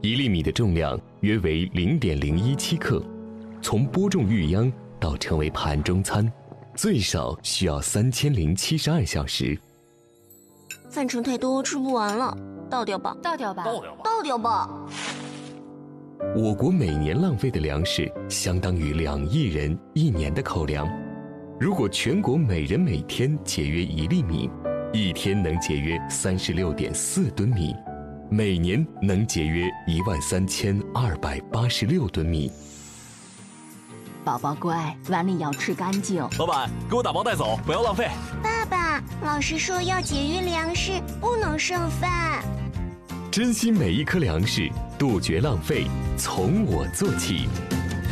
1粒米的重量约为0.017克，从播种育秧到成为盘中餐，最少需要3072小时。 饭盛太多，吃不完了，倒掉吧， 倒掉吧， 倒掉吧。 我国每年浪费的粮食相当于2亿人1年的口粮。如果全国每人每天节约1粒米，一天能节约36.4吨米，每年能节约13286吨米。 宝宝乖，碗里要吃干净。 老板，给我打包带走，不要浪费。 爸爸，老师说要节约粮食，不能剩饭。 珍惜每一颗粮食，杜绝浪费，从我做起。